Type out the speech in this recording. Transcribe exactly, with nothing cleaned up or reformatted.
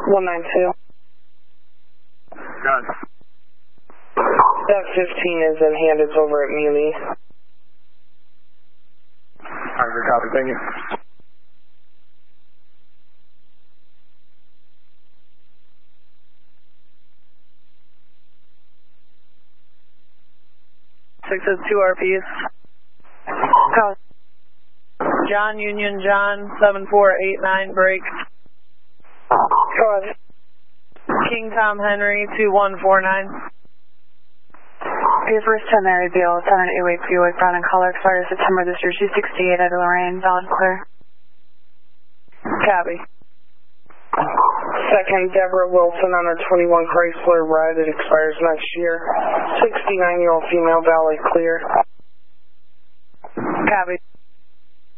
one nine two. Got it. That fifteen is in hand, it's over at Muni. Alright, copy, thank you. six is two R Ps. Copy. John, Union, John, seven four eight nine, break. Copy. King Tom Henry, two one four nine. Papers ten Mary Beal, seven eight eight Buick, brown and color, expired September this year, two sixty-eight at Lorraine, valid clear. Copy. Second, Deborah Wilson on a twenty-one Chrysler ride that expires next year. sixty-nine-year-old female, valid clear. Copy.